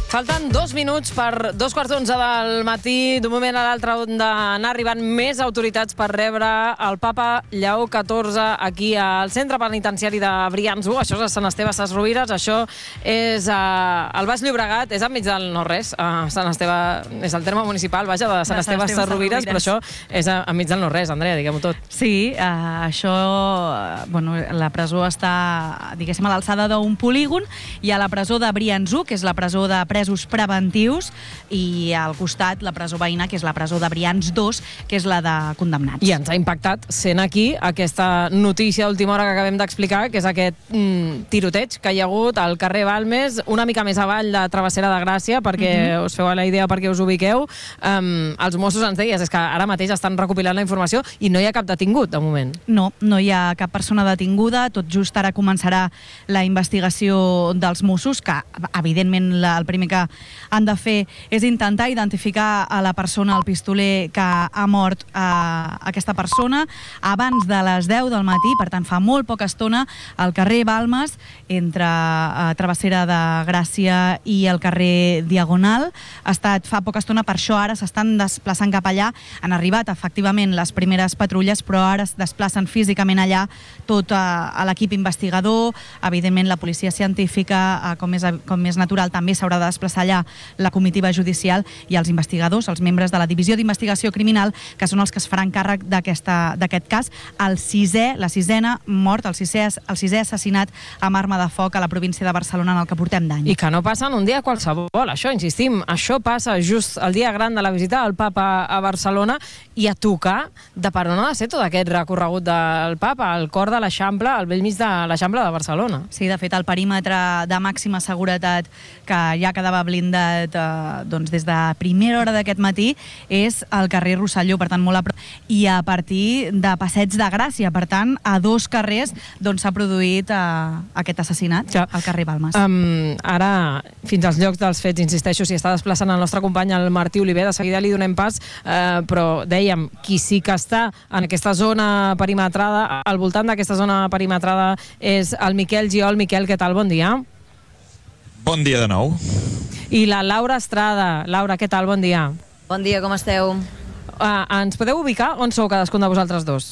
Falten 2 minuts per 2:15 del matí. D'un moment a l'altre on d'anar arribant més autoritats per rebre el papa Lleó XIV aquí al centre penitenciari de Brians 1. Això és a Sant Esteve Sesrovires, això és al Baix Llobregat, és enmig del no-res. Sant Esteve és el terme municipal, vaja, de Sant Esteve Sesrovires, però això és enmig del no-res. Andrea, diguem-ho tot. Sí, això, bueno, la presó està, diguéssim, a l'alçada d'un polígon. Hi ha la presó de Brians 1, que és la presó de presos preventius, i al costat la presó veïna, que és la presó de Brians 2, que és la de condemnats. I ens ha impactat sent aquí aquesta notícia d'última hora que acabem d'explicar, que és aquest tiroteig que hi ha hagut al carrer Balmes, una mica més avall de Travessera de Gràcia, perquè us feu la idea perquè us ubiqueu. Els Mossos ens deies, és que ara mateix estan recopilant la informació i no hi ha cap detingut, de moment. No, no hi ha cap persona detinguda. Tot just ara començarà la investigació dels Mossos, que evidentment el primer que han de fer és intentar identificar a la persona, el pistoler que ha mort aquesta persona abans de les 10 del matí, per tant fa molt poca estona, al carrer Balmes, entre Travessera de Gràcia i el carrer Diagonal. Ha estat fa poca estona, per això ara s'estan desplaçant cap allà. Han arribat efectivament les primeres patrulles, però ara es desplacen físicament allà tot l'equip investigador. Evidentment la policia científica, com és natural, també s'haurà de desplaçar allà la comitiva judicial, i els investigadors, els membres de la Divisió d'Investigació Criminal, que són els que es faran càrrec d'aquest cas, la sisena mort, el sisè assassinat amb arma de foc a la província de Barcelona en el que portem d'any. I que no passa en un dia qualsevol, això, insistim, això passa just el dia gran de la visita del papa a Barcelona, i a tocar de per on ha de ser tot aquest recorregut del papa, al cor de l'Eixample, al bell mig de l'Eixample de Barcelona. Sí, de fet, el perímetre de màxima seguretat que ja quedava blindat des de primera hora d'aquest matí és el carrer Rosselló, per tant molt a prop, i a partir de Passeig de Gràcia, per tant a 2 carrers d'on s'ha produït aquest assassinat, al carrer Balmes. Ara, fins als llocs dels fets, insisteixo, si està desplaçant el nostre company, el Martí Oliver, de seguida li donem pas, però dèiem, qui sí que està en aquesta zona perimetrada, al voltant d'aquesta zona perimetrada, és el Miquel Giol. Miquel, què tal? Bon dia. Bon dia de nou. I la Laura Estrada. Laura, què tal? Bon dia. Bon dia, com esteu? Ens podeu ubicar? On sou cadascun de vosaltres dos?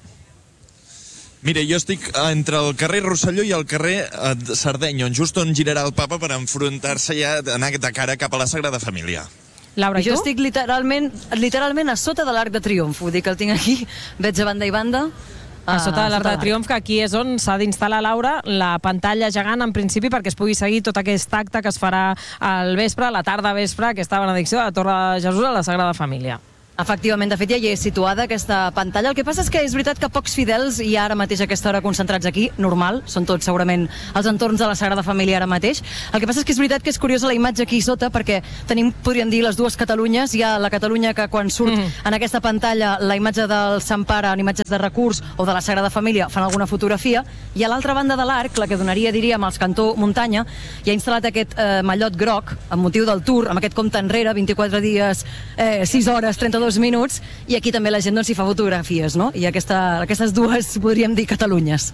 Mira, jo estic entre el carrer Rosselló i el carrer Sardenya, just on girarà el papa per enfrontar-se ja, anar de cara cap a la Sagrada Família. Laura, i tu? Jo estic literalment a sota de l'Arc de Triomf, vull dir que el tinc aquí, veig a banda i banda. A sota de l'Arc de Triomf, que aquí és on s'ha d'instal·lar, Laura, la pantalla gegant, en principi, perquè es pugui seguir tot aquest acte que es farà al vespre, a la tarda vespre, aquesta benedicció de la Torre de Jesús a la Sagrada Família. Efectivament, de fet ja hi és situada aquesta pantalla. El que passa és que és veritat que pocs fidels hi ha ara mateix a aquesta hora concentrats aquí, normal, són tots segurament els entorns de la Sagrada Família ara mateix. El que passa és que és veritat que és curiosa la imatge aquí sota, perquè tenim, podríem dir, les dues Catalunyes. Hi ha la Catalunya que quan surt en aquesta pantalla la imatge del Sant Pare en imatges de recurs o de la Sagrada Família fan alguna fotografia, i a l'altra banda de l'arc, la que donaria, diríem, als cantó muntanya, hi ha instal·lat aquest mallot groc amb motiu del Tour, amb aquest compte enrere, 24 dies, 6 hores, 32 minuts, i aquí també la gent s'hi fa fotografies, no? I aquestes dues, podríem dir, Catalunyes.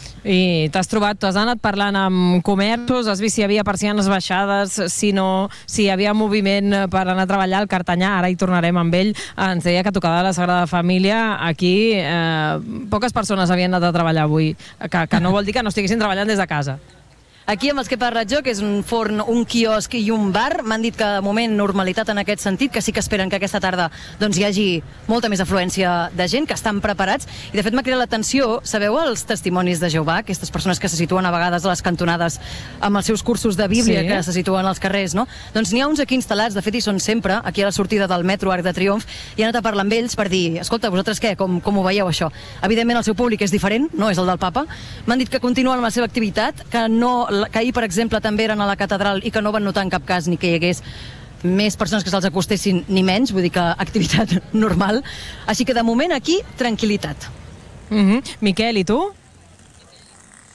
I t'has anat parlant amb comerços, has vist si hi havia persianes baixades, si hi havia moviment per anar a treballar al Cartanyà, ara hi tornarem amb ell. Ens deia que tocava la Sagrada Família, aquí poques persones havien anat a treballar avui, que no vol dir que no estiguessin treballant des de casa. Aquí amb els que he parlat jo, que és un forn, un quiosc i un bar, m'han dit que de moment normalitat en aquest sentit, que sí que esperen que aquesta tarda doncs, hi hagi molta més afluència de gent, que estan preparats. I de fet m'ha cridat l'atenció, sabeu els testimonis de Jehovà, aquestes persones que se situen a vegades a les cantonades amb els seus cursos de Bíblia, que se situen als carrers, no? Doncs n'hi ha uns aquí instal·lats, de fet hi són sempre, aquí a la sortida del metro Arc de Triomf, i he anat a parlar amb ells per dir, escolta, vosaltres què, com ho veieu això? Evidentment el seu públic és diferent, no és el del papa. M'han dit que continuen amb la seva activitat, que ahir, per exemple, també eren a la catedral i que no van notar en cap cas ni que hi hagués més persones que se'ls acostessin ni menys, vull dir que activitat normal. Així que de moment aquí, tranquil·litat. Miquel, i tu?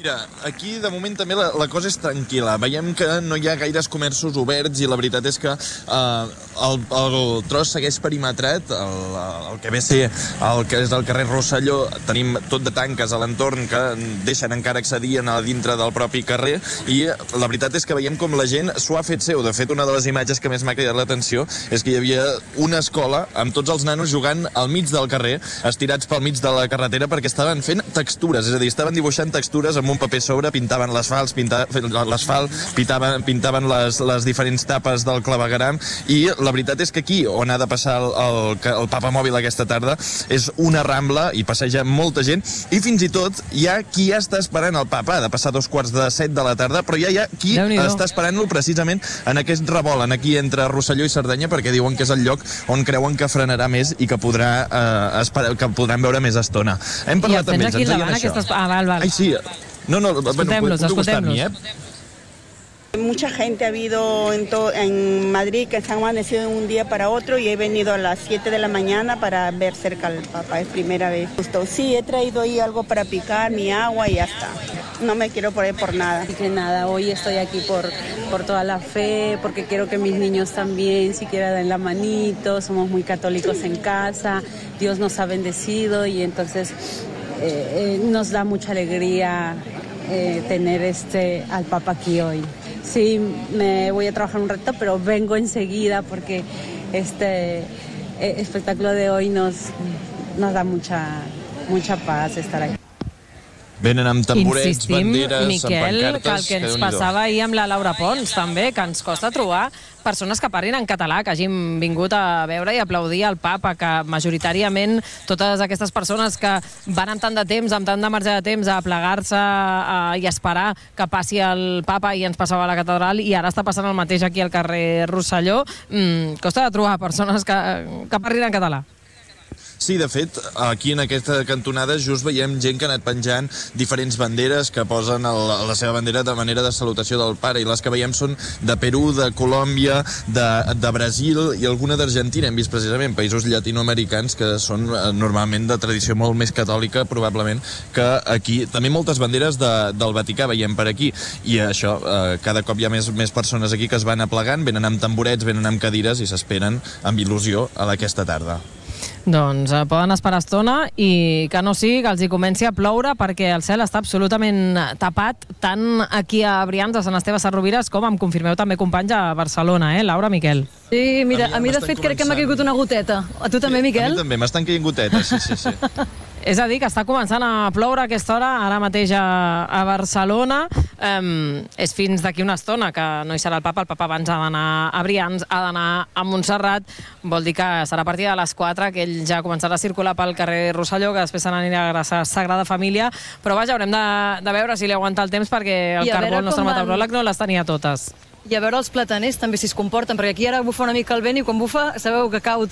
Mira, aquí de moment també la cosa és tranquil·la. Veiem que no hi ha gaires comerços oberts i la veritat és que el tros segueix perimetrat, el que ve a ser el que és el carrer Rosselló, tenim tot de tanques a l'entorn que deixen encara accedir a dintre del propi carrer i la veritat és que veiem com la gent s'ho ha fet seu. De fet, una de les imatges que més m'ha cridat l'atenció és que hi havia una escola amb tots els nanos jugant al mig del carrer, estirats pel mig de la carretera perquè estaven fent textures, és a dir, estaven dibuixant textures amb un paper sobre, pintaven l'asfalt, pintaven les diferents tapes del clavegueram i la veritat és que aquí on ha de passar el Papa Mòbil aquesta tarda és una rambla i passeja molta gent i fins i tot hi ha qui ja està esperant el Papa, ha de passar 2:45 de la tarda, però ja hi ha qui està esperant-lo precisament en aquest revolt, aquí entre Rosselló i Sardenya, perquè diuen que és el lloc on creuen que frenarà més i que podran veure més estona. Hem parlat amb ells, ens deien això. Val. Ai, sí. No, escoltem-los. Mucha gente ha habido en Madrid que se han amanecido de un día para otro y he venido a las 7 de la mañana para ver cerca al Papa, es primera vez. Justo, sí, he traído ahí algo para picar, mi agua y ya está. No me quiero poner por nada. Así que nada, hoy estoy aquí por toda la fe, porque quiero que mis niños también siquiera den la manito, somos muy católicos en casa, Dios nos ha bendecido y entonces nos da mucha alegría tener al Papa aquí hoy. Sí, me voy a trabajar un rato, pero vengo enseguida porque este espectáculo de hoy nos da mucha paz estar aquí. Venen amb tamborets, banderes, Miquel, amb pancartes... que el que ens passava ahir amb la Laura Pons, també, que ens costa trobar persones que parlin en català, que hagin vingut a veure i aplaudir el Papa, que majoritàriament totes aquestes persones que van amb tant de temps, amb tant de marge de temps, a plegar-se i esperar que passi el Papa i ens passava a la catedral, i ara està passant el mateix aquí al carrer Rosselló, costa de trobar persones que parlin en català. Sí, de fet, aquí en aquesta cantonada just veiem gent que ha anat penjant diferents banderes que posen la seva bandera de manera de salutació del pare, i les que veiem són de Perú, de Colòmbia, de Brasil i alguna d'Argentina. Hem vist precisament països llatinoamericans que són normalment de tradició molt més catòlica, probablement, que aquí. També moltes banderes del Vaticà veiem per aquí, i això, cada cop hi ha més persones aquí que es van aplegant, venen amb tamborets, venen amb cadires i s'esperen amb il·lusió a aquesta tarda. Doncs poden esperar estona i que no sigui que els hi comenci a ploure, perquè el cel està absolutament tapat, tant aquí a Brians, a Sant Esteve Sesrovires, com em confirmeu també, companys, a Barcelona, Laura, Miquel? Sí, mira, a mi de fet crec que m'ha caigut una goteta. A tu també, Miquel? A mi també, m'estan caient gotetes, sí. És a dir, que està començant a ploure a aquesta hora, ara mateix a Barcelona. És fins d'aquí una estona, que no hi serà el Papa abans ha d'anar a Brians, ha d'anar a Montserrat, vol dir que serà a partir de les 4, que ell ja començarà a circular pel carrer Rosselló, que després se n'anirà a la Sagrada Família, però vaja, haurem de veure si li aguanta el temps, perquè el carbó, el nostre meteoròleg, no les tenia totes. I a veure els plataners també si es comporten, perquè aquí ara bufa una mica el vent i quan bufa sabeu que cau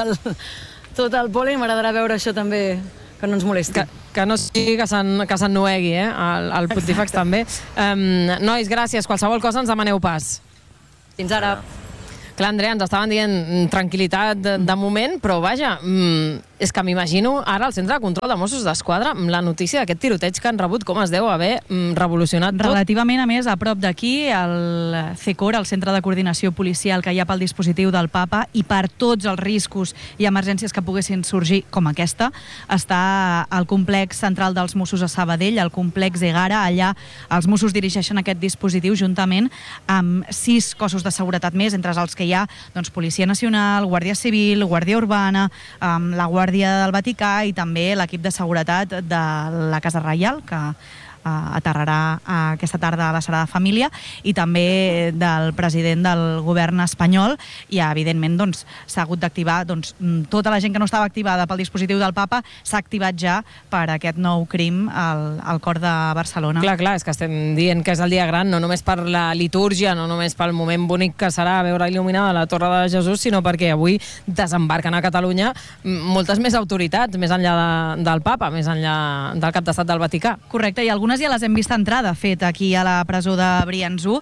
tot el pol·len. M'agradarà veure això també, que no ens molesti. Que no sigui que s'ennuegui, el pontífex també. Nois, gràcies. Qualsevol cosa ens demaneu pas. Fins ara. Clar, Andrea, ens estaven dient tranquil·litat de moment, però vaja, és que m'imagino ara al Centre de Control de Mossos d'Esquadra la notícia d'aquest tiroteig que han rebut, com es deu haver revolucionat tot. Relativament, a més, a prop d'aquí, el CECOR, el Centre de Coordinació Policial que hi ha pel dispositiu del Papa, i per tots els riscos i emergències que poguessin sorgir, com aquesta, està al complex central dels Mossos a Sabadell, el complex Egara. Allà els Mossos dirigeixen aquest dispositiu juntament amb 6 cossos de seguretat més, entre els que hi ha Policia Nacional, Guàrdia Civil, Guàrdia Urbana, la Guàrdia del Vaticà i també l'equip de seguretat de la Casa Reial, que aterrarà aquesta tarda a la Sagrada Família, i també del president del govern espanyol. I evidentment s'ha hagut d'activar tota la gent que no estava activada pel dispositiu del Papa, s'ha activat ja per aquest nou crim al cor de Barcelona. Clar, és que estem dient que és el dia gran, no només per la litúrgia, no només pel moment bonic que serà veure il·luminada la Torre de Jesús, sinó perquè avui desembarquen a Catalunya moltes més autoritats, més enllà del Papa, més enllà del cap d'estat del Vaticà. Correcte, i algunes Algunes ja les hem vist entrar, de fet, aquí a la presó de Briançó,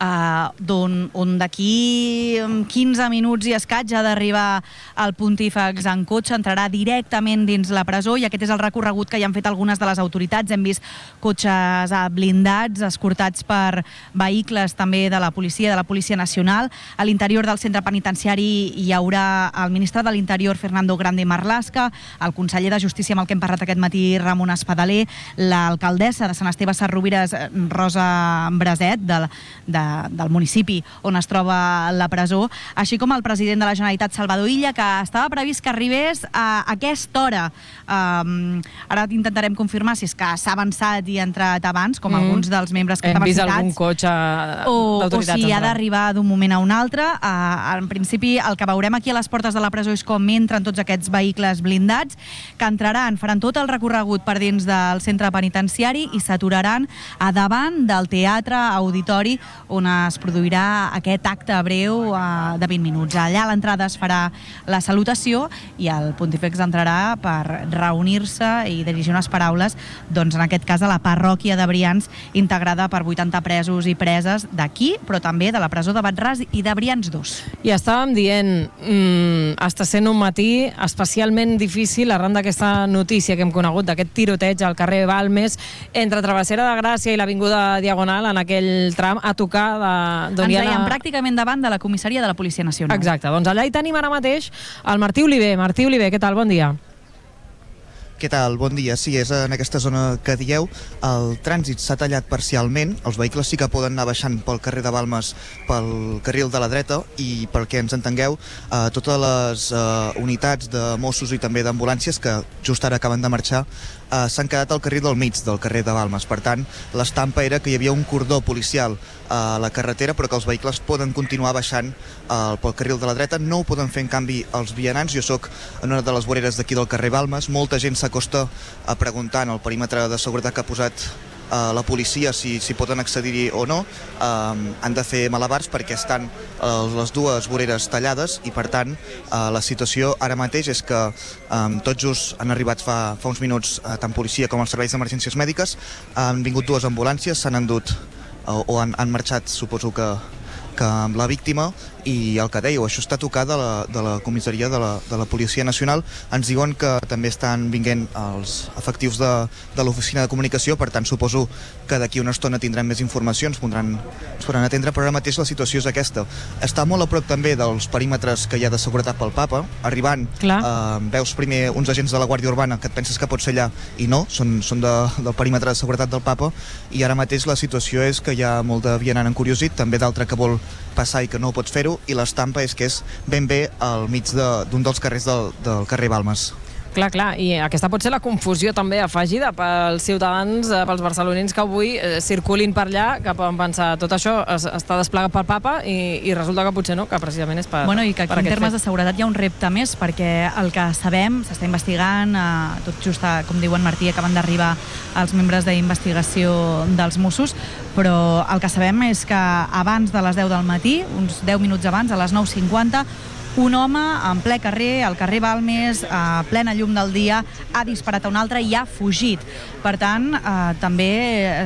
on d'aquí 15 minuts i escaig ha d'arribar el pontífex en cotxe, entrarà directament dins la presó, i aquest és el recorregut que ja han fet algunes de les autoritats. Hem vist cotxes blindats, escortats per vehicles també de la Policia Nacional. A l'interior del centre penitenciari hi haurà el ministre de l'Interior, Fernando Grande Marlaska, el conseller de Justícia, amb el que hem parlat aquest matí, Ramon Espadaler, l'alcaldessa de Sant Esteve Sesrovires, Rosa Braset, del municipi on es troba la presó, així com el president de la Generalitat, Salvador Illa, que estava previst que arribés a aquesta hora. Ara intentarem confirmar si és que s'ha avançat i ha entrat abans, com alguns dels membres que estaven citats. Hem vist algun cotxe d'autoritats. O si ha d'arribar d'un moment a un altre. En principi, el que veurem aquí a les portes de la presó és com entren tots aquests vehicles blindats, que entraran, faran tot el recorregut per dins del centre penitenciari i s'aturaran a davant del teatre auditori on es produirà aquest acte breu de 20 minuts. Allà a l'entrada es farà la salutació i el pontífex entrarà per reunir-se i dirigir unes paraules, doncs en aquest cas a la parròquia de Brians, integrada per 80 presos i preses d'aquí, però també de la presó de Bat-ras i de Brians 2. I estàvem dient, està sent un matí especialment difícil arran d'aquesta notícia que hem conegut, d'aquest tiroteig al carrer Balmes, entre Travessera de Gràcia i l'Avinguda Diagonal, en aquell tram a tocar d'on hi ha... Ens veiem pràcticament davant de la comissaria de la Policia Nacional. Exacte, doncs allà hi tenim ara mateix el Martí Oliver. Martí Oliver, què tal? Bon dia. Què tal? Bon dia. Sí, és en aquesta zona que dieu. El trànsit s'ha tallat parcialment. Els vehicles sí que poden anar baixant pel carrer de Balmes pel carril de la dreta i, perquè ens entengueu, totes les unitats de Mossos i també d'ambulàncies que just ara acaben de marxar s'han quedat al carril del mig del carrer de Balmes. Per tant, l'estampa era que hi havia un cordó policial a la carretera, però que els vehicles poden continuar baixant pel carril de la dreta. No ho poden fer, en canvi, els vianants. Jo sóc en una de les voreres d'aquí del carrer Balmes. Molta gent s'acosta a preguntar en el perímetre de seguretat que ha posat la policia si poden accedir-hi o no. Han de fer malabars perquè estan les dues voreres tallades i, per tant, la situació ara mateix és que tot just han arribat fa uns minuts tant policia com els serveis d'emergències mèdiques. Han vingut dues ambulàncies, s'han endut o han marxat, suposo que amb la víctima, i el que dèieu, això està tocat de la comissaria de la Policia Nacional. Ens diuen que també estan vinguent els efectius de l'oficina de comunicació, per tant suposo que d'aquí una estona tindrem més informació, ens podran atendre, però ara mateix la situació és aquesta. Està molt a prop també dels perímetres que hi ha de seguretat pel Papa, arribant, veus primer uns agents de la Guàrdia Urbana que et penses que pot ser allà i no, són del perímetre de seguretat del Papa, i ara mateix la situació és que hi ha molt de vianant encuriosit, també d'altre que vol passar i que no pots fer-ho, i l'estampa és que és ben bé al mig d'un dels carrers del carrer Balmes. Clar, i aquesta pot ser la confusió també afegida pels ciutadans, pels barcelonins que avui circulin per allà, que poden pensar tot això està desplegat pel Papa i resulta que potser no, que precisament és per aquest fet. Bueno, i que aquí en termes de seguretat hi ha un repte més, perquè el que sabem, s'està investigant, tot just, com diuen Martí, acaben d'arribar els membres d'investigació dels Mossos, però el que sabem és que abans de les 10 del matí, uns 10 minuts abans, a les 9:50, un home en ple carrer, al carrer Balmes, a plena llum del dia, ha disparat a un altre i ha fugit. Per tant, també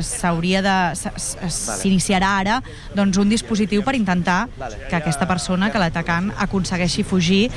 s'iniciarà ara un dispositiu per intentar que aquesta persona, que l'atacant, aconsegueixi fugir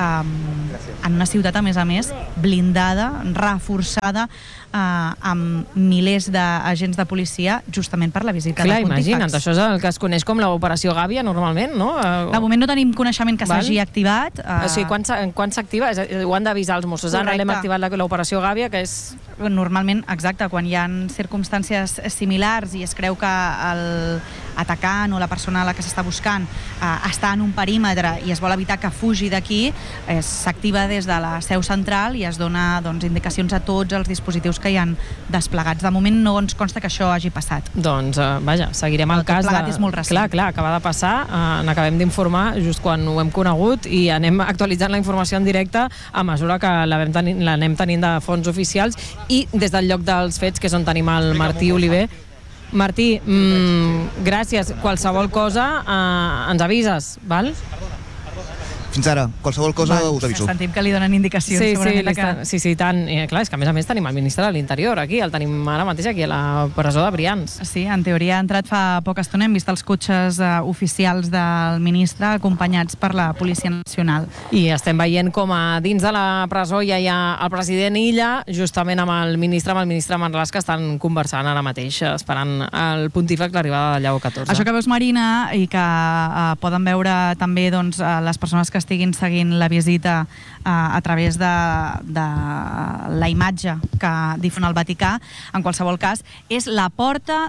en una ciutat, a més, blindada, reforçada, amb milers d'agents de policia, justament per la visita del pontífex. Imagina't, això és el que es coneix com l'operació Gàbia, normalment, no? De moment no tenim coneixement que s'hagi activat. O sigui, quan s'activa? Ho han d'avisar els Mossos. Ara l'hem activat l'operació Gàbia, que és... Normalment, exacte, quan hi ha circumstàncies similars i es creu que l'atacant o la persona a la que s'està buscant està en un perímetre i es vol evitar que fugi d'aquí, s'activa des de la seu central i es dona indicacions a tots els dispositius que hi han desplegats. De moment no ens consta que això hagi passat. Doncs, vaja, seguirem el cas. Tot plegat és molt recent. Clar, acaba de passar, n'acabem d'informar just quan ho hem conegut i anem actualitzant la informació en directe a mesura que l'anem tenint de fonts oficials i des del lloc dels fets, que és on tenim el Martí Oliver. Martí, gràcies. Qualsevol cosa ens avises, val? Fins ara, qualsevol cosa us aviso. Sentim que li donen indicacions. Sí, tant. I, clar, és que a més tenim el ministre de l'Interior aquí, el tenim ara mateix aquí a la presó de Brians. Sí, en teoria ha entrat fa poca estona, hem vist els cotxes oficials del ministre acompanyats per la Policia Nacional. I estem veient com a dins de la presó ja hi ha el president Illa, justament amb el ministre Marlaska, que estan conversant ara mateix, esperant el pontífex l'arribada de Lleó XIV. Això que veus, Marina, i que poden veure també les persones que estiguin seguint la visita a través de la imatge que difon el Vaticà, en qualsevol cas, és la porta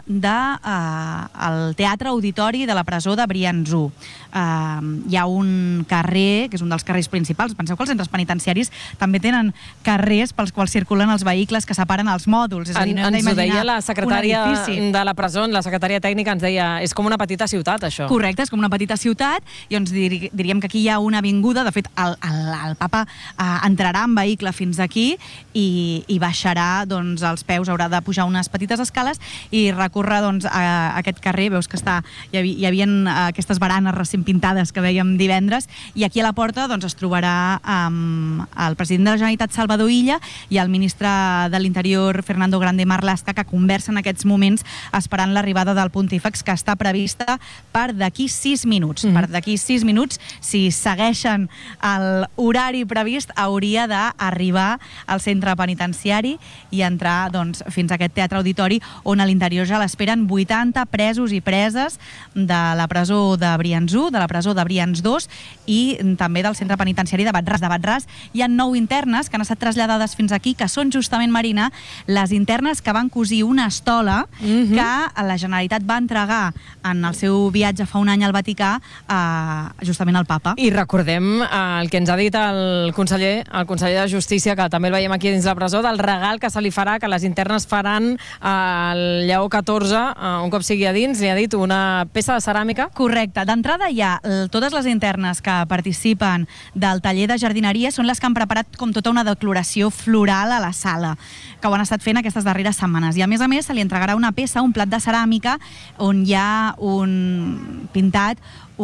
del Teatre Auditori de la presó de Brians 1. Hi ha un carrer, que és un dels carrers principals. Penseu que els centres penitenciaris també tenen carrers pels quals circulen els vehicles que separen els mòduls. És a dir, no hem ens ho d'imaginar deia la secretària de la presó, la secretària tècnica ens deia, és com una petita ciutat, això. Correcte, és com una petita ciutat, i doncs diríem que aquí hi ha una avinguda. De fet, el papa entrarà en vehicle fins aquí i baixarà als peus, haurà de pujar unes petites escales i recórrer aquest carrer. Veus que hi havia aquestes baranes recent pintades que vèiem divendres, i aquí a la porta es trobarà el president de la Generalitat, Salvador Illa, i el ministre de l'Interior, Fernando Grande Marlaska, que conversen en aquests moments esperant l'arribada del pontífex, que està prevista per d'aquí 6 minuts. Per d'aquí 6 minuts, si segueixen l'horari previst, hauria d'arribar al centre penitenciari i entrar fins a aquest teatre auditori, on a l'interior ja l'esperen 80 presos i preses de la presó de Brians 1, de la presó de Brians 2 i també del centre penitenciari de Batràs. De Batràs hi ha 9 internes que han estat traslladades fins aquí, que són justament, Marina, les internes que van cosir una estola que la Generalitat va entregar en el seu viatge fa un any al Vaticà justament al papa. I recordem el que ens ha dit el conseller de Justícia, que també el veiem aquí dins la presó, del regal que se li farà, que les internes faran al Lleó XIV, un cop sigui a dins, li ha dit una peça de ceràmica. Correcte. D'entrada hi ha totes les internes que participen del taller de jardineria, són les que han preparat com tota una decoració floral a la sala, que ho han estat fent aquestes darreres setmanes. I a més, se li entregarà una peça, un plat de ceràmica, on hi ha un pintat,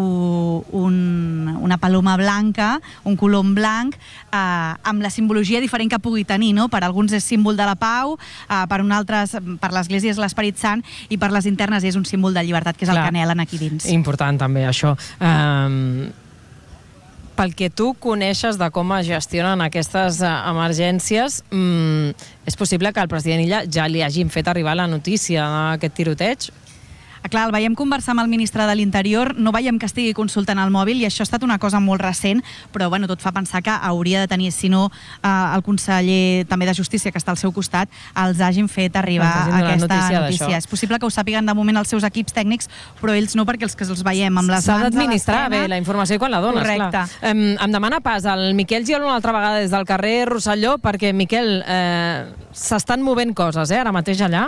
una paloma blanca, un colom blanc, amb la simbologia diferent que pugui tenir, no? Per alguns és símbol de la pau, per altres, per l'Església és l'Esperit Sant, i per les internes és un símbol de llibertat, que és el que anhelen aquí dins. Important també això. Pel que tu coneixes de com es gestionen aquestes emergències, és possible que al president Illa ja li hagin fet arribar la notícia d'aquest tiroteig? Clar, el veiem conversar amb el ministre de l'Interior, no veiem que estigui consultant el mòbil, i això ha estat una cosa molt recent, però tot fa pensar que hauria de tenir, si no el conseller també de Justícia, que està al seu costat, els hagin fet arribar aquesta notícia. És possible que ho sàpiguen de moment els seus equips tècnics, però ells no, perquè els que els veiem amb les mans a l'esquena... S'ha d'administrar bé la informació quan la dones, clar. Em demana pas el Miquel Giol una altra vegada des del carrer Rosselló, perquè, Miquel, s'estan movent coses, ara mateix allà?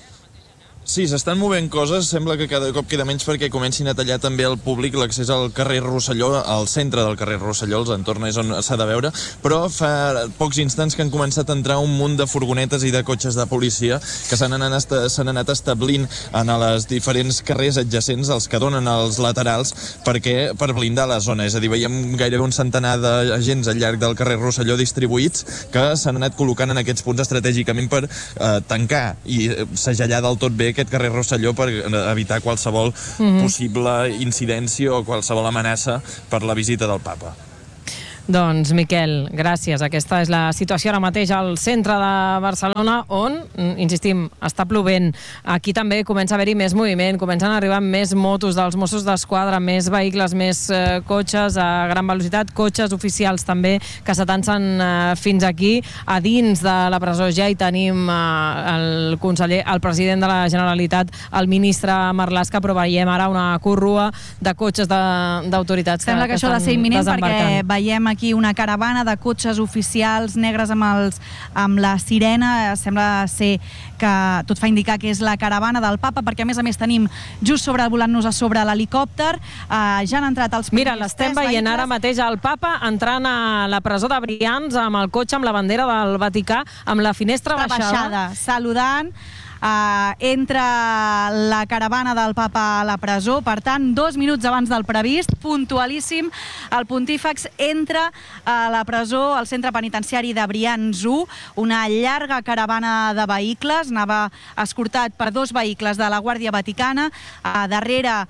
Sí, s'estan movent coses, sembla que cada cop queda menys perquè comencin a tallar també al públic l'accés al carrer Rosselló, al centre del carrer Rosselló, els entorns és on s'ha de veure, però fa pocs instants que han començat a entrar un munt de furgonetes i de cotxes de policia que s'han anat establint en els diferents carrers adjacents, els que donen als laterals, per blindar la zona. És a dir, veiem gairebé un centenar d'agents al llarg del carrer Rosselló distribuïts que s'han anat col·locant en aquests punts estratègicament per tancar i segellar del tot bé aquest carrer Rosselló, per evitar qualsevol possible incidència o qualsevol amenaça per la visita del papa. Doncs, Miquel, gràcies. Aquesta és la situació ara mateix al centre de Barcelona, on, insistim, està plovent. Aquí també comença a haver-hi més moviment, comencen a arribar més motos dels Mossos d'Esquadra, més vehicles, més cotxes a gran velocitat, cotxes oficials també, que s'atancen fins aquí. A dins de la presó ja hi tenim el conseller, el president de la Generalitat, el ministre Marlaska, però veiem ara una corrua de cotxes d'autoritats que estan desembarcant. Sembla que això ha de ser imminent, perquè veiem aquí una caravana de cotxes oficials negres amb la sirena. Sembla ser que tot fa indicar que és la caravana del papa, perquè a més tenim just sobrevolant-nos a sobre l'helicòpter. Ja han entrat els primers. Mira, l'estem veient ara mateix el papa entrant a la presó de Brians amb el cotxe, amb la bandera del Vaticà, amb la finestra baixada, saludant entra la caravana del papa a la presó. Per tant, 2 minuts abans del previst, puntualíssim, el pontífex entra a la presó, al centre penitenciari de Brians 1, una llarga caravana de vehicles, anava escortat per 2 vehicles de la Guàrdia Vaticana, darrere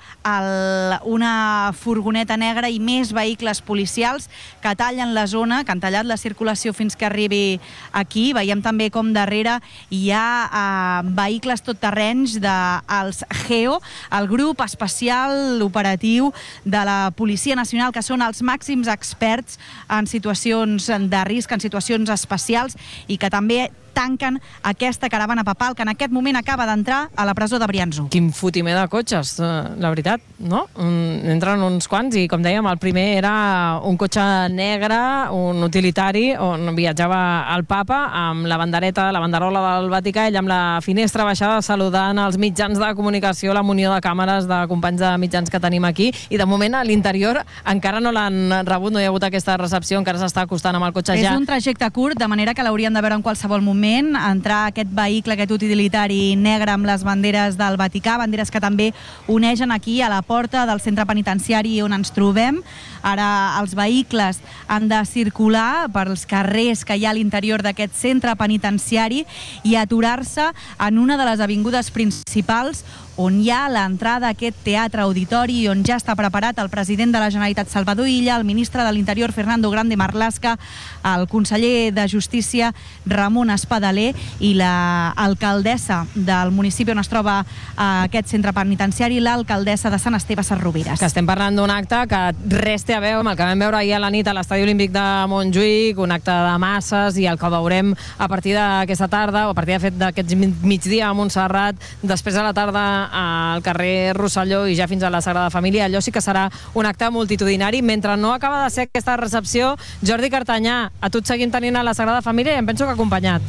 una furgoneta negra i més vehicles policials que tallen la zona, que han tallat la circulació fins que arribi aquí. Veiem també com darrere hi ha vehicles totterrenys dels GEO, el grup especial operatiu de la Policia Nacional, que són els màxims experts en situacions de risc, en situacions especials, i que també tanquen aquesta caravana papal que en aquest moment acaba d'entrar a la presó de Brians 1. Quin fotimer de cotxes, la veritat, no? Entren uns quants i, com dèiem, el primer era un cotxe negre, un utilitari, on viatjava el papa amb la bandereta, la banderola del Vaticà, ell amb la finestra baixada saludant els mitjans de comunicació, la munió de càmeres de companys de mitjans que tenim aquí, i de moment a l'interior encara no l'han rebut, no hi ha hagut aquesta recepció, encara s'està acostant amb el cotxe ja. És un trajecte curt, de manera que l'haurien de veure en qualsevol moment, entrar aquest vehicle, aquest utilitari negre amb les banderes del Vaticà, banderes que també uneixen aquí a la porta del centre penitenciari on ens trobem. Ara els vehicles han de circular pels carrers que hi ha a l'interior d'aquest centre penitenciari i aturar-se en una de les avingudes principals on hi ha l'entrada a aquest teatre auditori, on ja està preparat el president de la Generalitat Salvador Illa, el ministre de l'Interior Fernando Grande Marlaska, el conseller de Justícia Ramon Espadaler i l'alcaldessa del municipi on es troba aquest centre penitenciari, l'alcaldessa de Sant Esteve Sesrovires. Que estem parlant d'un acte que res té a veure amb el que vam veure ahir a la nit a l'Estadi Olímpic de Montjuïc, un acte de masses, i el que veurem a partir d'aquesta tarda, o a partir d'aquest migdia a Montserrat, després a la tarda al carrer Rosselló i ja fins a la Sagrada Família. Allò sí que serà un acte multitudinari. Mentre no acaba de ser aquesta recepció, Jordi Cartanyà, a tu et seguim tenint a la Sagrada Família i em penso que acompanyat.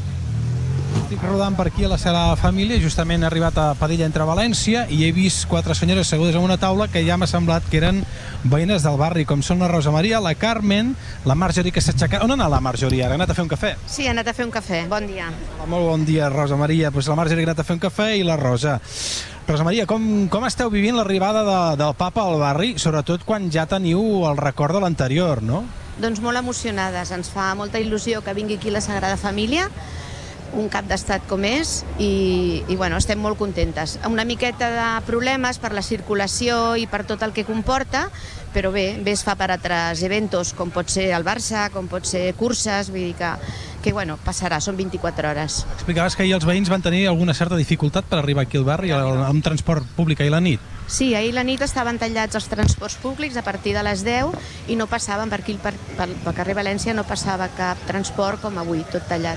Estic rodant per aquí a la Sagrada Família, justament he arribat a Padilla entre València i he vist 4 senyores assegudes en una taula que ja m'ha semblat que eren veïnes del barri, com són la Rosa Maria, la Carmen, la Marjorie, que s'ha aixecat. On ha anat la Marjorie ara? Ha anat a fer un cafè? Sí, ha anat a fer un cafè. Bon dia. Molt bon dia, Rosa Maria. Pues la Marjorie ha anat a fer un cafè i la Rosa. Rosa Maria, com esteu vivint l'arribada del papa al barri, sobretot quan ja teniu el record de l'anterior, no? Doncs molt emocionades. Ens fa molta il·lusió que vingui aquí la Sagrada Família, un cap d'estat com és, i bueno, estem molt contentes. Una miqueta de problemes per la circulació i per tot el que comporta, però bé es fa per altres eventos, com pot ser el Barça, com pot ser curses, vull dir que bueno, passarà, són 24 hores. Explicaves que ahir els veïns van tenir alguna certa dificultat per arribar aquí al barri amb transport públic ahir la nit. Sí, ahir la nit estaven tallats els transports públics a partir de les 10 i no passaven per aquí, pel carrer València no passava cap transport com avui, tot tallat.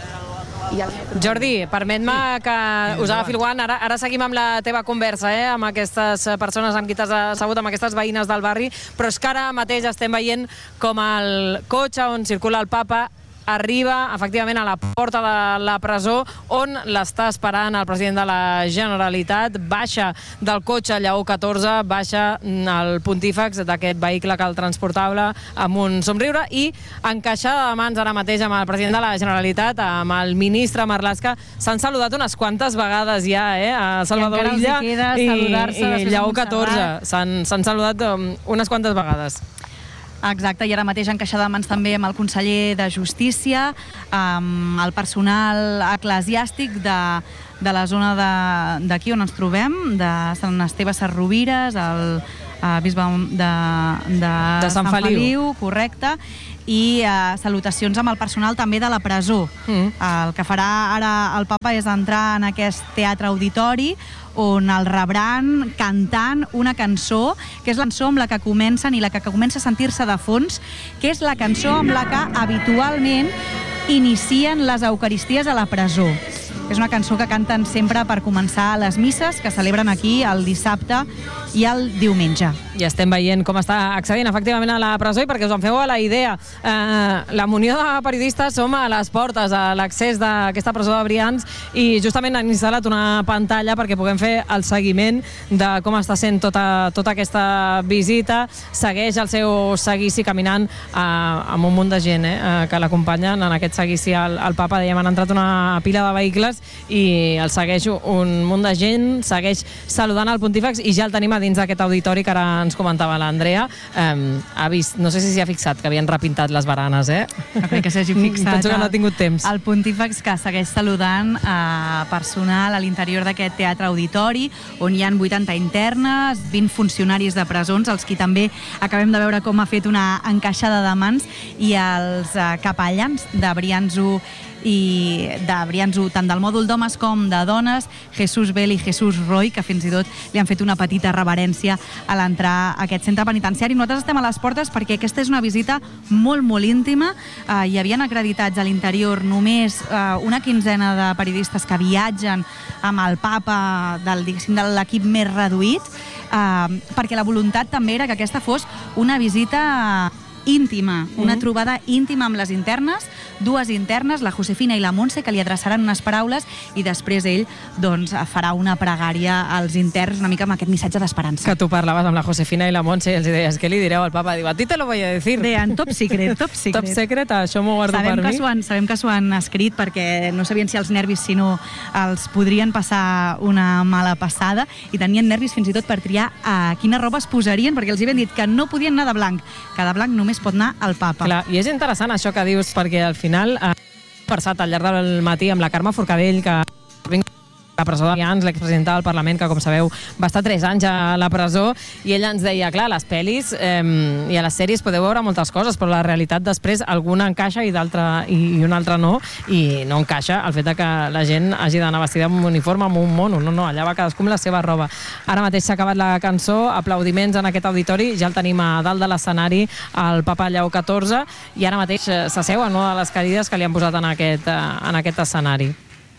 Jordi, permet-me que us agafi el guant. Ara seguim amb la teva conversa, amb aquestes persones amb qui t'has assegut, amb aquestes veïnes del barri, però és que ara mateix estem veient com el cotxe on circula el papa arriba efectivament a la porta de la presó, on l'està esperant el president de la Generalitat. Baixa del cotxe Lleó XIV, baixa el pontífex d'aquest vehicle que el transportava amb un somriure, i encaixada de mans ara mateix amb el president de la Generalitat, amb el ministre Marlaska. S'han saludat unes quantes vegades ja, a Salvador Illa i Lleó XIV. S'han saludat unes quantes vegades. Exacte, i ara mateix encaixada de mans també amb el conseller de Justícia, amb el personal eclesiàstic de la zona d'aquí on ens trobem, de Sant Esteve Sesrovires, el bisbe de Sant Feliu, correcte, i salutacions amb el personal també de la presó. El que farà ara el papa és entrar en aquest teatre auditori, on el rebran cantant una cançó, que és la cançó amb la que comencen i la que comença a sentir-se de fons, que és la cançó amb la que habitualment inicien les eucaristies a la presó. És una cançó que canten sempre per començar les misses, que celebren aquí el dissabte i el diumenge. I estem veient com està accedint efectivament a la presó, i perquè us en feu a la idea, la Munió de Periodistes som a les portes, a l'accés d'aquesta presó de Brians, i justament han instal·lat una pantalla perquè puguem fer el seguiment de com està sent tota aquesta visita. Segueix el seu seguici caminant amb un munt de gent que l'acompanyen en aquest seguici al papa. Dèiem, han entrat una pila de vehicles i el segueix un munt de gent, segueix saludant el pontífex i ja el tenim a dins d'aquest auditori que ara ens comentava l'Andrea. Ha vist, no sé si s'hi ha fixat que havien repintat les baranes, No crec que s'hagi fixat. Penso que no ha tingut temps. El pontífex que segueix saludant personal a l'interior d'aquest teatre auditori, on hi ha 80 internes, 20 funcionaris de presons, els qui també acabem de veure com ha fet una encaixada de mans, i els capellans de Brianço tant del mòdul d'homes com de dones, Jesús Bel i Jesús Roy, que fins i tot li han fet una petita reverència a l'entrar a aquest centre penitenciari. Nosaltres estem a les portes perquè aquesta és una visita molt, molt íntima. Hi havien acreditats a l'interior només una quinzena de periodistes que viatgen amb el papa de l'equip més reduït, perquè la voluntat també era que aquesta fos una visita íntima, una trobada íntima amb les internes, dues internes, la Josefina i la Montse, que li adreçaran unes paraules i després ell farà una pregària als interns, una mica amb aquest missatge d'esperança. Que tu parlaves amb la Josefina i la Montse i els deies, què li direu al papa? Diu, a ti te lo voy a decir. Deien, top secret, top secret. Top secret, això m'ho guardo per mi. Sabem que s'ho han escrit perquè no sabien si els nervis, si no, els podrien passar una mala passada, i tenien nervis fins i tot per triar quina roba es posarien, perquè els hi havien dit que no podien anar de blanc, que de blanc només pot anar el papa. Clar, i és interessant això que dius, perquè al final he conversat al llarg del matí amb la Carme Forcadell, que la presó de Brians, l'expresidenta del Parlament, que com sabeu va estar 3 anys a la presó, i ella ens deia, clar, a les pel·lis i a les sèries podeu veure moltes coses, però la realitat després alguna encaixa i una altra no, i no encaixa el fet que la gent hagi d'anar vestida amb un uniforme, amb un mono, no, allà va cadascú amb la seva roba. Ara mateix s'ha acabat la cançó, aplaudiments en aquest auditori, ja el tenim a dalt de l'escenari el papa Lleó XIV, i ara mateix s'asseu en una de les cadires que li han posat en aquest escenari.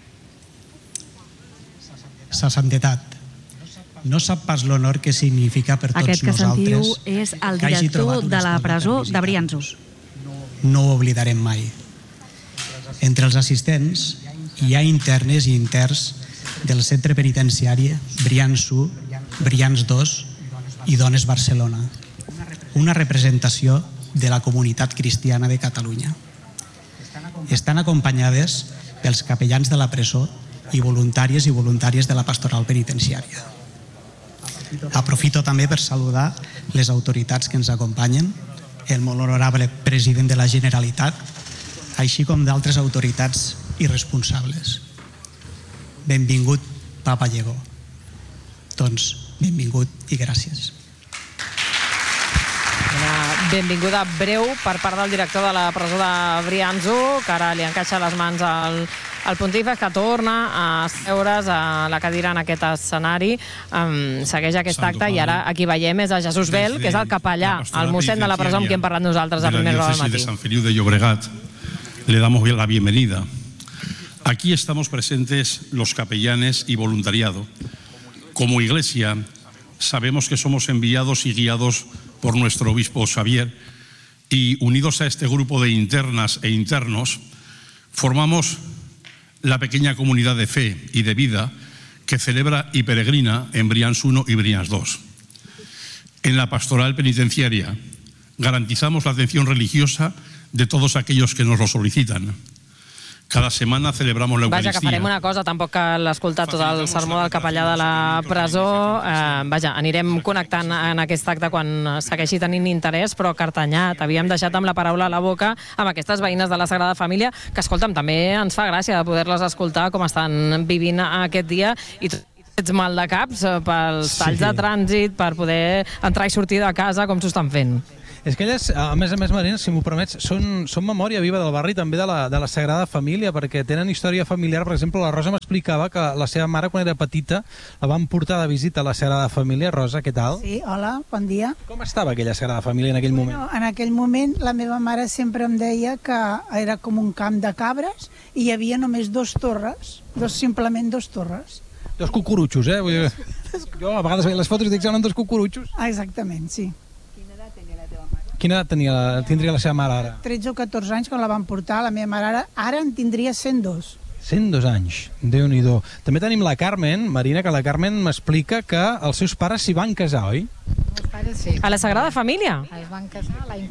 Sa santetat, no sap pas l'honor que significa per tots nosaltres. Aquest que sentiu és el director de la presó de Brianço. No ho oblidarem mai. Entre els assistents hi ha internes i interns del centre penitenciari Brianço, Brians 2 i Dones Barcelona, una representació de la comunitat cristiana de Catalunya. Estan acompanyades pels capellans de la presó i voluntàries i voluntaris de la pastoral penitenciària. Aprofito també per saludar les autoritats que ens acompanyen, el molt honorable president de la Generalitat, així com d'altres autoritats i responsables. Benvingut, Papa Lleó. Doncs, benvingut i gràcies. Una benvinguda breu per part del director de la presó de Brianço, que ara li encaixa les mans al pontífex, que torna a seure's a la cadira en aquest escenari, segueix aquest acte, i ara aquí veiem és a Jesús Bel, que és el capellà, el mossèn de la presó amb qui hem parlat nosaltres a primera hora del matí. De Sant Feliu de Llobregat, le damos la bienvenida. Aquí estamos presentes los capellanes y voluntariado. Como iglesia, sabemos que somos enviados y guiados por nuestro obispo Xavier, y unidos a este grupo de internas e internos, formamos la pequeña comunidad de fe y de vida que celebra y peregrina en Brians 1 y Brians 2. En la pastoral penitenciaria garantizamos la atención religiosa de todos aquellos que nos lo solicitan. Cada setmana celebramos l'Eucaristia. Vaja, que farem una cosa, tampoc cal escoltar tot el sermó del capellà de la presó. Vaja, anirem connectant en aquest acte quan segueixi tenint interès, però cartanyat. Havíem deixat amb la paraula a la boca amb aquestes veïnes de la Sagrada Família, que, escolta'm, també ens fa gràcia de poder-les escoltar com estan vivint aquest dia, i ets mal de caps pels talls de trànsit, per poder entrar i sortir de casa, com s'ho estan fent. És que elles, a més, Marina, si m'ho permets, són memòria viva del barri, també de la Sagrada Família, perquè tenen història familiar. Per exemple, la Rosa m'explicava que la seva mare, quan era petita, la van portar de visita a la Sagrada Família. Rosa, què tal? Sí, hola, bon dia. Com estava aquella Sagrada Família en aquell moment? En aquell moment la meva mare sempre em deia que era com un camp de cabres i hi havia només 2 torres, simplement 2 torres. 2 cucurutxos, eh? Jo a vegades veia les fotos i dic que eren 2 cucurutxos. Exactament, sí. Quina edat tindria la seva mare ara? 13 o 14 anys quan la van portar. La meva mare ara en tindria 102. 102 anys, Déu-n'hi-do. També tenim la Carmen, Marina, que la Carmen m'explica que els seus pares s'hi van casar, oi? Els pares sí. A la Sagrada Família? Es van casar l'any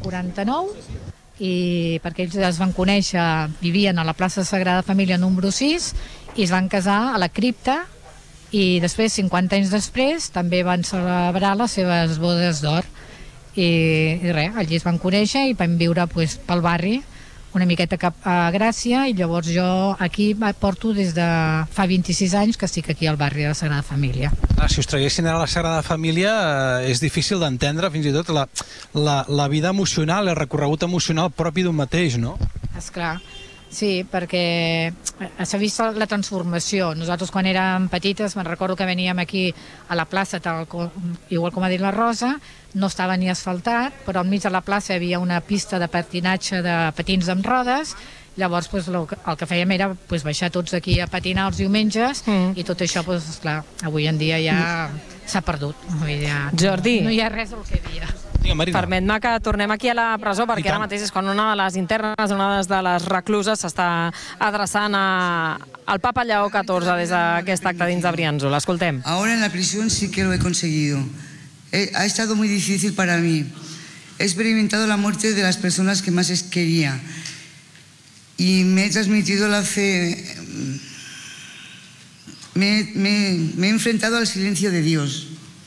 49, i perquè ells es van conèixer, vivien a la plaça Sagrada Família número 6, i es van casar a la cripta, i després, 50 anys després, també van celebrar les seves bodes d'or. I res, allí es van conèixer i van viure pel barri una miqueta cap a Gràcia, i llavors jo aquí porto des de fa 26 anys que estic aquí al barri de la Sagrada Família. Si us traguessin ara la Sagrada Família, és difícil d'entendre fins i tot la vida emocional, el recorregut emocional propi d'un mateix, no? Esclar, sí, perquè s'ha vist la transformació. Nosaltres quan érem petites, me'n recordo que veníem aquí a la plaça, igual com ha dit la Rosa, no estava ni asfaltat, però enmig de la plaça hi havia una pista de patinatge de patins amb rodes. Llavors el que fèiem era baixar tots aquí a patinar els diumenges, i tot això, esclar, avui en dia ja s'ha perdut. Jordi, no hi ha res del que hi havia. Permet-me que tornem aquí a la presó, perquè ara mateix és quan una de les internes, una de les recluses, s'està adreçant al Papa Lleó XIV des d'aquest acte dins de Brianço. L'escoltem. Ahora en la prisión sí que lo he conseguido. Ha estado muy difícil para mí. He experimentado la muerte de las personas que más quería y me he transmitido la fe. Me he enfrentado al silencio de Dios.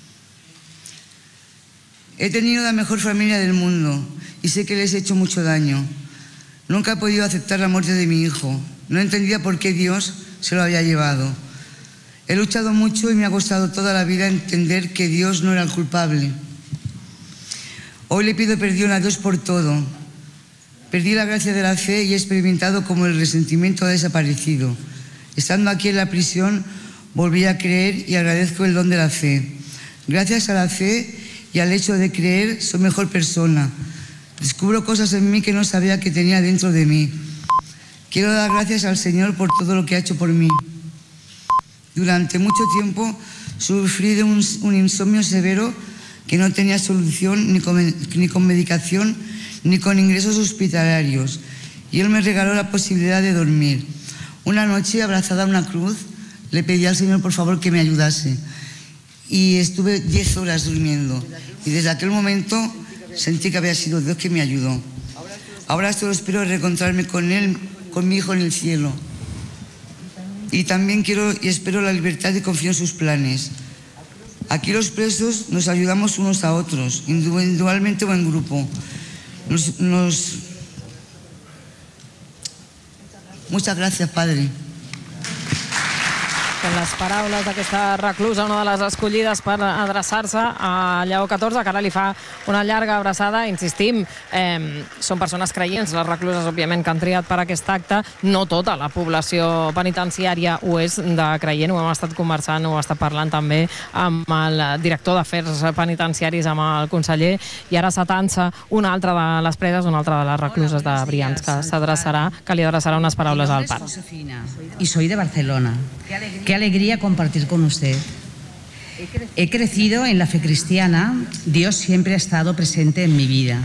He tenido la mejor familia del mundo y sé que les he hecho mucho daño. Nunca he podido aceptar la muerte de mi hijo. No entendía por qué Dios se lo había llevado. He luchado mucho y me ha costado toda la vida entender que Dios no era el culpable. Hoy le pido perdón a Dios por todo. Perdí la gracia de la fe y he experimentado como el resentimiento ha desaparecido. Estando aquí en la prisión, volví a creer y agradezco el don de la fe. Gracias a la fe y al hecho de creer, soy mejor persona. Descubro cosas en mí que no sabía que tenía dentro de mí. Quiero dar gracias al Señor por todo lo que ha hecho por mí. Durante mucho tiempo sufrí de un insomnio severo que no tenía solución ni con medicación ni con ingresos hospitalarios, y Él me regaló la posibilidad de dormir. Una noche, abrazada a una cruz, le pedí al Señor por favor que me ayudase, y estuve 10 horas durmiendo, y desde aquel momento sentí que había sido Dios que me ayudó. Ahora solo espero reencontrarme con Él, con mi hijo en el cielo. Y también quiero y espero la libertad y confío en sus planes. Aquí los presos nos ayudamos unos a otros, individualmente o en grupo. Muchas gracias, Padre. Són les paraules d'aquesta reclusa, una de les escollides per adreçar-se a Lleó XIV, que ara li fa una llarga abraçada. Insistim, són persones creients, les recluses, òbviament, que han triat per aquest acte. No tota la població penitenciària ho és de creient, ho hem estat conversant, ho hem estat parlant també amb el director d'Afers Penitenciaris, amb el conseller, i ara s'atansa una altra de les preses, una altra de les recluses de Brians, que s'adreçarà, que li adreçarà unes paraules al pare. Y soy de Barcelona. Qué alegría compartir con usted. He crecido en la fe cristiana. Dios siempre ha estado presente en mi vida.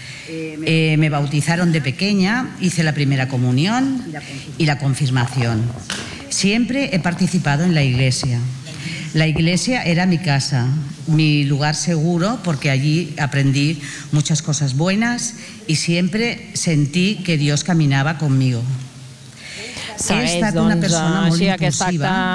Me bautizaron de pequeña, hice la primera comunión y la confirmación. Siempre he participado en la iglesia. La iglesia era mi casa, mi lugar seguro, porque allí aprendí muchas cosas buenas y siempre sentí que Dios caminaba conmigo. Segueix, doncs, així aquest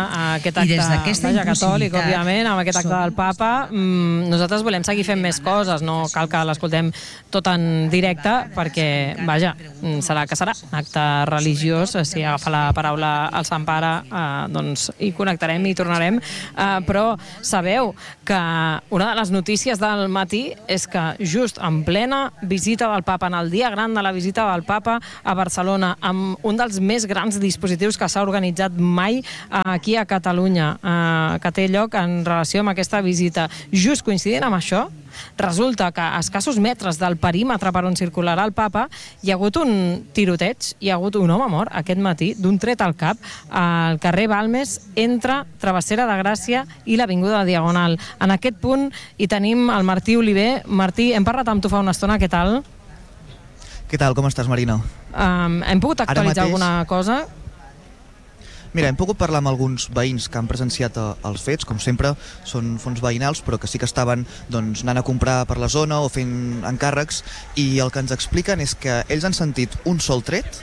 acte catòlic, òbviament, amb aquest acte del Papa. Nosaltres volem seguir fent més coses, no cal que l'escoltem tot en directe, perquè, vaja, serà que serà un acte religiós. Si agafa la paraula el Sant Pare, doncs hi connectarem i tornarem. Però sabeu que una de les notícies del matí és que just en plena visita del Papa, en el dia gran de la visita del Papa a Barcelona, amb un dels més grans dispositius que s'ha organitzat mai aquí a Catalunya, que té lloc en relació amb aquesta visita. Just coincidint amb això, resulta que a escassos metres del perímetre per on circularà el Papa hi ha hagut un tiroteig, hi ha hagut un home mort aquest matí d'un tret al cap al carrer Balmes entre Travessera de Gràcia i l'Avinguda Diagonal. En aquest punt hi tenim el Martí Oliver. Martí, hem parlat amb tu fa una estona, què tal? Què tal, com estàs, Marina? Hem pogut actualitzar alguna cosa? Mira, hem pogut parlar amb alguns veïns que han presenciat els fets, com sempre, són fons veïnals, però que sí que estaven anant a comprar per la zona o fent encàrrecs, i el que ens expliquen és que ells han sentit un sol tret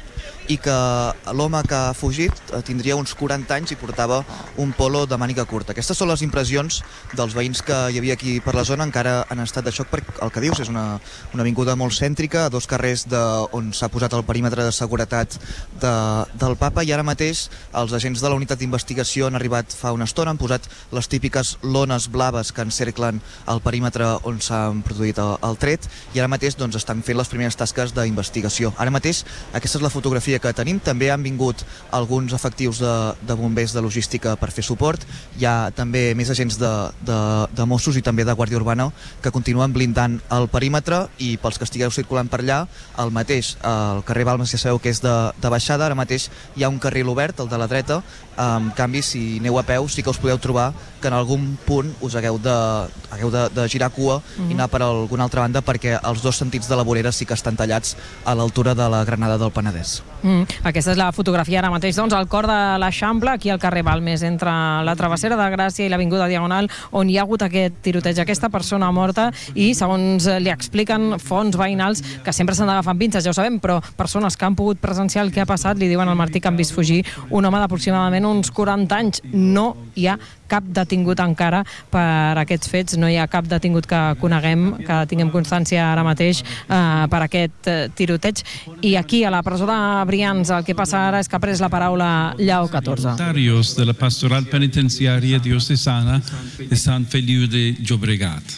i que l'home que ha fugit tindria uns 40 anys i portava un polo de màniga curta. Aquestes són les impressions dels veïns que hi havia aquí per la zona, encara en estat de xoc perquè el que dius és una avinguda molt cèntrica, a 2 carrers on s'ha posat el perímetre de seguretat del Papa, i ara mateix els agents de la unitat d'investigació han arribat fa una estona, han posat les típiques lones blaves que encerclen el perímetre on s'ha produït el tret, i ara mateix estan fent les primeres tasques d'investigació. Ara mateix aquesta és la fotografia que tenim. També han vingut alguns efectius de bombers de logística per fer suport. Hi ha també més agents de Mossos i també de Guàrdia Urbana que continuen blindant el perímetre, i pels que estigueu circulant per allà, el mateix, el carrer Balmes ja sabeu que és de baixada, ara mateix hi ha un carril obert, el de la dreta. En canvi, si aneu a peu sí que us podeu trobar que en algun punt us hagueu de girar cua i anar per alguna altra banda, perquè els 2 sentits de la vorera sí que estan tallats a l'altura de la Granada del Penedès. Aquesta és la fotografia ara mateix, doncs, al cor de l'Eixample, aquí al carrer Balmes, entre la Travessera de Gràcia i l'Avinguda Diagonal, on hi ha hagut aquest tiroteig, aquesta persona morta, i segons li expliquen fonts veïnals, que sempre s'han d'agafar amb pinces, ja ho sabem, però persones que han pogut presenciar el que ha passat li diuen al Martí que han vist fugir un home d'aproximadament uns 40 anys. No hi ha cap detingut encara per aquests fets, no hi ha cap detingut que coneguem, que tinguem constància ara mateix per aquest tiroteig. I aquí, a la presó de Brians, el que passa ara és que ha pres la paraula Lleó XIV. Voluntarios de la Pastoral Penitenciaria Diocesana de Sant Feliu de Llobregat.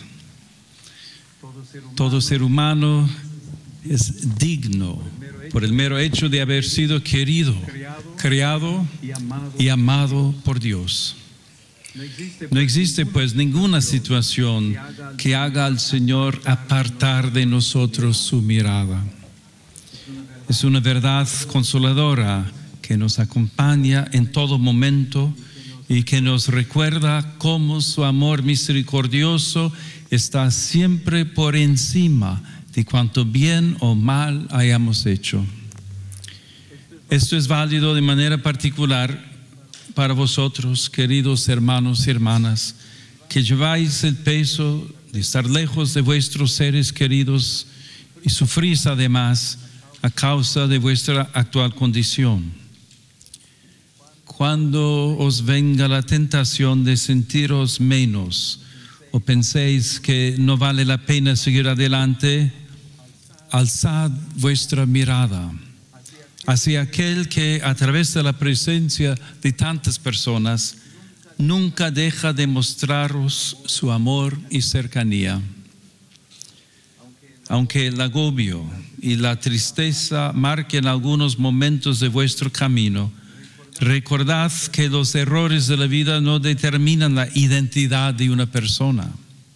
Todo ser humano es digno por el mero hecho de haber sido querido, creado y amado por Dios. No existe pues ninguna situación que haga al Señor apartar de nosotros su mirada. Es una verdad consoladora que nos acompaña en todo momento y que nos recuerda cómo su amor misericordioso está siempre por encima de cuanto bien o mal hayamos hecho. Esto es válido de manera particular para vosotros, queridos hermanos y hermanas, que lleváis el peso de estar lejos de vuestros seres queridos y sufrís además a causa de vuestra actual condición. Cuando os venga la tentación de sentiros menos o penséis que no vale la pena seguir adelante, alzad vuestra mirada hacia aquel que a través de la presencia de tantas personas nunca deja de mostraros su amor y cercanía. Aunque el agobio y la tristeza marquen algunos momentos de vuestro camino, recordad que los errores de la vida no determinan la identidad de una persona.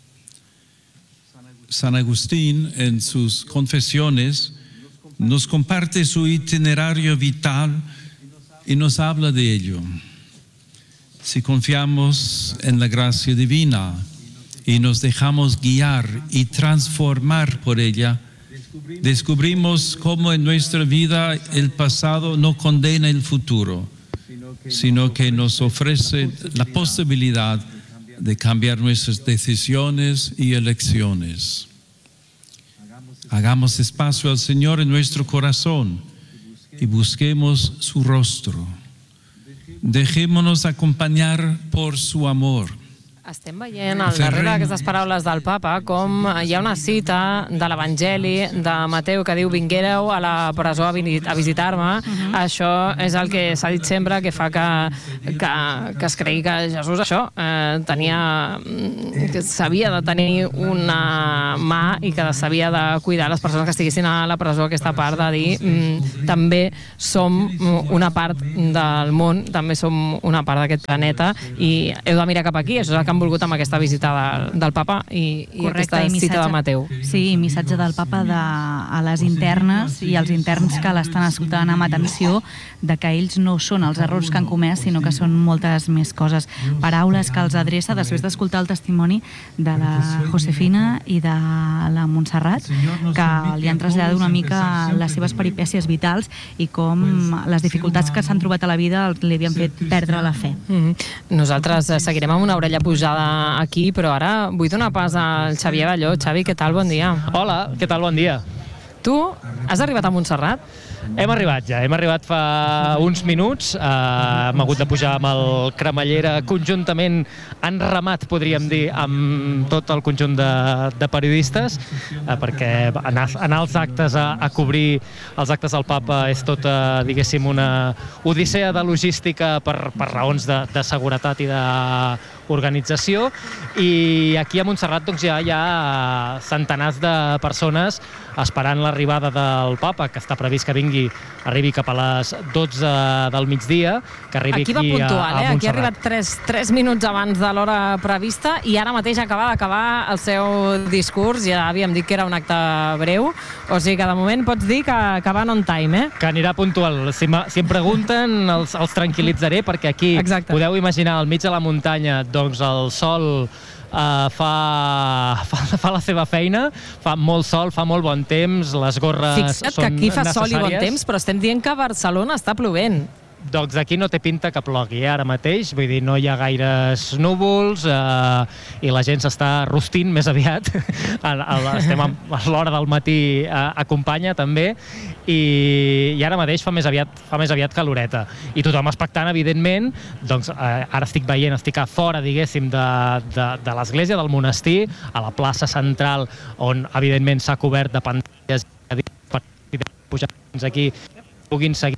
San Agustín, en sus Confesiones, nos comparte su itinerario vital y nos habla de ello. Si confiamos en la gracia divina y nos dejamos guiar y transformar por ella, descubrimos cómo en nuestra vida el pasado no condena el futuro, sino que nos ofrece la posibilidad de cambiar nuestras decisiones y elecciones. Hagamos espacio al Señor en nuestro corazón y busquemos su rostro. Dejémonos acompañar por su amor. Estem veient al darrere d'aquestes paraules del Papa com hi ha una cita de l'Evangeli de Mateu que diu: vinguéreu a la presó a visitar-me. Això és el que s'ha dit sempre, que fa que es cregui que Jesús s'havia de tenir una mà i que s'havia de cuidar les persones que estiguessin a la presó. Aquesta part de dir també som una part del món, també som una part d'aquest planeta i heu de mirar cap aquí. Això és el que han volgut amb aquesta visita del Papa i aquesta cita de Mateu. Sí, missatge del Papa a les internes i als interns que l'estan escoltant amb atenció, de que ells no són els errors que han comès, sinó que són moltes més coses. Paraules que els adreça després d'escoltar el testimoni de la Josefina i de la Montserrat, que li han traslladat una mica les seves peripècies vitals i com les dificultats que s'han trobat a la vida li havien fet perdre la fe. Nosaltres seguirem amb una orella posada aquí, però ara vull donar pas al Xavier Balló. Xavi, què tal? Bon dia. Hola, què tal? Bon dia. Tu has arribat a Montserrat? Hem arribat fa uns minuts, hem hagut de pujar amb el cremallera conjuntament enramat, podríem dir, amb tot el conjunt de periodistes, perquè anar als actes a cobrir els actes del papa és tota, diguéssim, una odissea de logística per raons de seguretat i d'organització, i aquí a Montserrat doncs, ja hi ha centenars de persones esperant l'arribada del papa, que està previst que arribi cap a les 12 del migdia, que arribi aquí va puntual, a Montserrat. Aquí ha arribat 3 minuts abans de l'hora prevista i ara mateix acaba d'acabar el seu discurs. Ja havíem dit que era un acte breu, o sigui que de moment pots dir que va on time, Que anirà puntual. Si em pregunten, els tranquil·litzaré, perquè aquí podeu imaginar al mig de la muntanya, doncs el sol fa la seva feina, fa molt sol, fa molt bon temps, les gorres són necessàries. Fixa't que aquí fa sol i bon temps, però estem dient que a Barcelona està plovent. Doncs aquí no té pinta que plogui, ara mateix, vull dir, no hi ha gaires núvols i la gent s'està rostint més aviat. Estem a l'hora del matí, acompanya també, i ara mateix fa més aviat caloreta. I tothom expectant, evidentment, doncs ara estic a fora, diguéssim, de l'església, del monestir, a la plaça central, on evidentment s'ha cobert de pantalles per pujar fins aquí, puguin seguir.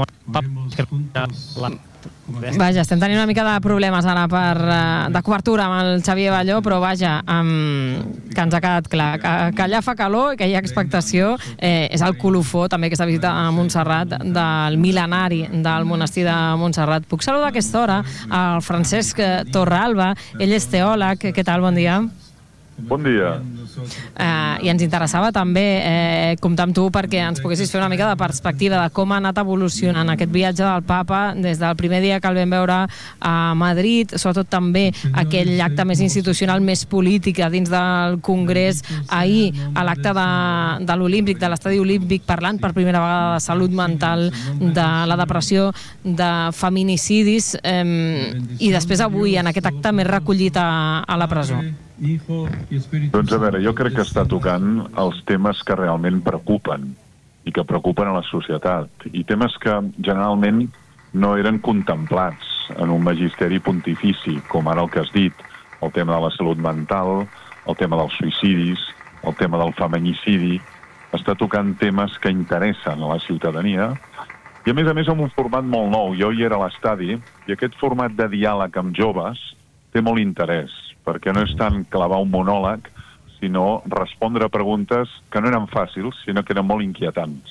Vaja, estem tenint una mica de problemes ara de cobertura amb el Xavier Balló, però vaja, que ens ha quedat clar que allà fa calor i que hi ha expectació. És el colofó també aquesta visita a Montserrat del mil·lenari del monestir de Montserrat. Puc saludar a aquesta hora el Francesc Torralba, ell és teòleg. Què tal? Bon dia. Bon dia. I ens interessava també comptar amb tu perquè ens poguessis fer una mica de perspectiva de com ha anat evolucionant aquest viatge del papa des del primer dia que el vam veure a Madrid, sobretot també aquell acte més institucional, més polític dins del Congrés, ahir a l'acte de l'Olímpic, de l'Estadi Olímpic, parlant per primera vegada de salut mental, de la depressió, de feminicidis, i després avui en aquest acte més recollit a la presó. Doncs a veure, jo crec que està tocant els temes que realment preocupen i que preocupen a la societat, i temes que generalment no eren contemplats en un magisteri pontifici, com ara el que has dit, el tema de la salut mental, el tema dels suïcidis, el tema del feminicidi. Està tocant temes que interessen a la ciutadania i a més amb un format molt nou. Jo hi era a l'estadi i aquest format de diàleg amb joves té molt interès, perquè no és tant clavar un monòleg, sinó respondre a preguntes que no eren fàcils, sinó que eren molt inquietants.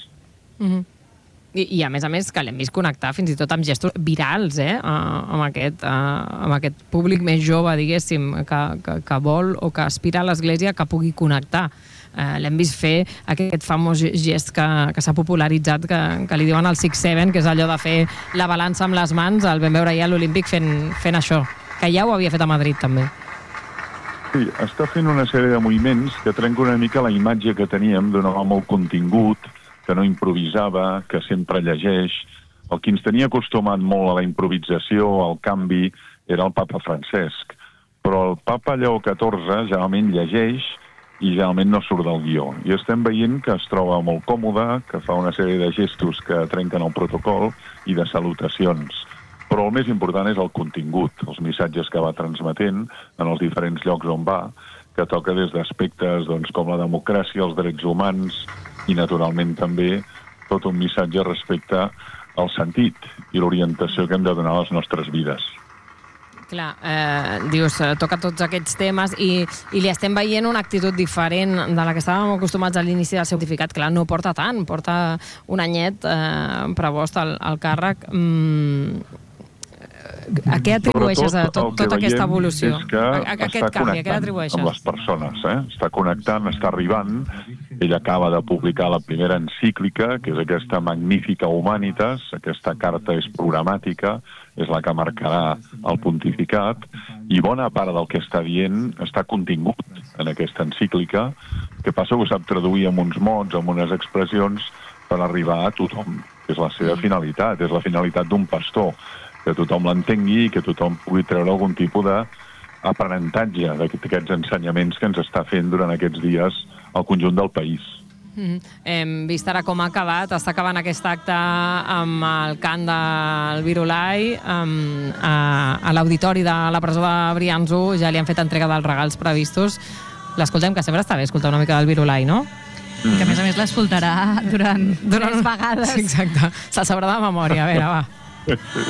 I a més que l'hem vist connectar fins i tot amb gestos virals, amb aquest públic més jove, diguéssim, que vol o que aspira a l'Església que pugui connectar. L'hem vist fer aquest famós gest que s'ha popularitzat, que li diuen el 6-7, que és allò de fer la balança amb les mans. El vam veure ja a l'Olímpic fent això, que ja ho havia fet a Madrid també. Sí, està fent una sèrie de moviments que trenca una mica la imatge que teníem d'un home molt contingut, que no improvisava, que sempre llegeix. El que ens tenia acostumat molt a la improvisació, al canvi, era el papa Francesc. Però el papa Lleó XIV generalment llegeix i generalment no surt del guió. I estem veient que es troba molt còmode, que fa una sèrie de gestos que trenquen el protocol i de salutacions. Però el més important és el contingut, els missatges que va transmetent en els diferents llocs on va, que toca des d'aspectes com la democràcia, els drets humans i, naturalment, també tot un missatge respecte al sentit i l'orientació que hem de donar a les nostres vides. Clar, dius, toca tots aquests temes i li estem veient una actitud diferent de la que estàvem acostumats a l'inici del seu pontificat. Clar, no porta tant, porta un anyet prebost al càrrec. A què atribueixes tota aquesta evolució? Aquest canvi, a què l'atribueixes? Amb les persones, està connectant, està arribant. Ell acaba de publicar la primera encíclica, que és aquesta Magnifica Humanitas, aquesta carta és programàtica, és la que marcarà el pontificat, i bona part del que està dient està contingut en aquesta encíclica, que passa que ho sap traduir amb uns mots, amb unes expressions, per arribar a tothom. És la seva finalitat, és la finalitat d'un pastor, que tothom l'entengui i que tothom pugui treure algun tipus d'aprenentatge d'aquests ensenyaments que ens està fent durant aquests dies al conjunt del país. Hem vist ara com ha acabat. Està acabant aquest acte amb el cant del Virolai a l'auditori de la presó de Brians-1. Ja li han fet entrega dels regals previstos. L'escoltem, que sempre està bé escoltar una mica del Virolai, no? Que a més l'escoltarà durant 3 vegades. Exacte. Se'l sabrà de memòria. A veure, va.